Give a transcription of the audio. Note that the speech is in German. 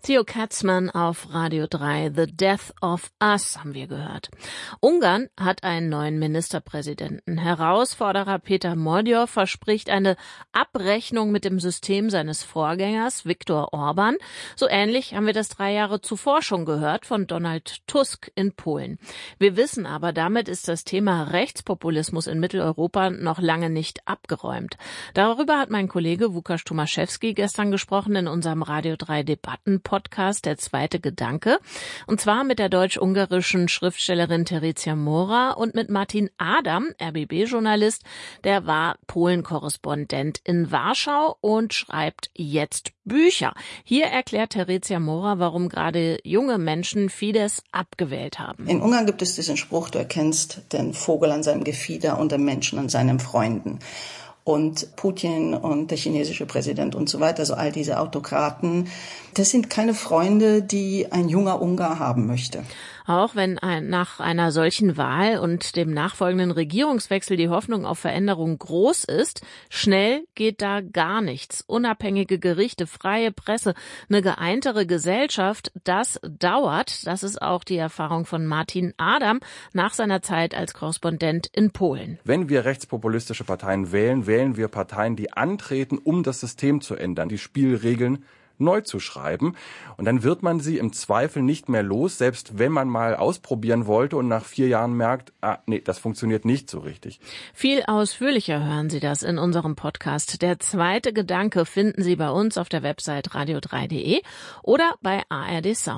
Theo Katzmann auf Radio 3, The Death of Us haben wir gehört. Ungarn hat einen neuen Ministerpräsidenten. Herausforderer Peter Mordjov verspricht eine Abrechnung mit dem System seines Vorgängers Viktor Orban. So ähnlich haben wir das 3 Jahre zuvor schon gehört von Donald Tusk in Polen. Wir wissen aber, damit ist das Thema Rechtspopulismus in Mitteleuropa noch lange nicht abgeräumt. Darüber hat mein Kollege Łukasz Tomaszewski gestern gesprochen in unserem Radio 3 Debatten-Podcast Der zweite Gedanke. Und zwar mit der deutsch-ungarischen Schriftstellerin Terecia Mora und mit Martin Adam, RBB-Journalist. Der war Polen-Korrespondent in Warschau und schreibt jetzt Bücher. Hier erklärt Terecia Mora, warum gerade junge Menschen Fidesz abgewählt haben. In Ungarn gibt es diesen Spruch, du erkennst den Vogel an seinem Gefieder und den Menschen an seinen Freunden. Und Putin und der chinesische Präsident und so weiter, also all diese Autokraten, das sind keine Freunde, die ein junger Ungar haben möchte. Auch wenn nach einer solchen Wahl und dem nachfolgenden Regierungswechsel die Hoffnung auf Veränderung groß ist, schnell geht da gar nichts. Unabhängige Gerichte, freie Presse, eine geeintere Gesellschaft, das dauert. Das ist auch die Erfahrung von Martin Adam nach seiner Zeit als Korrespondent in Polen. Wenn wir rechtspopulistische Parteien wählen, wählen wir Parteien, die antreten, um das System zu ändern, die Spielregeln neu zu schreiben. Und dann wird man sie im Zweifel nicht mehr los, selbst wenn man mal ausprobieren wollte und nach 4 Jahren merkt, das funktioniert nicht so richtig. Viel ausführlicher hören Sie das in unserem Podcast. Der zweite Gedanke finden Sie bei uns auf der Website radio3.de oder bei ARD Sound.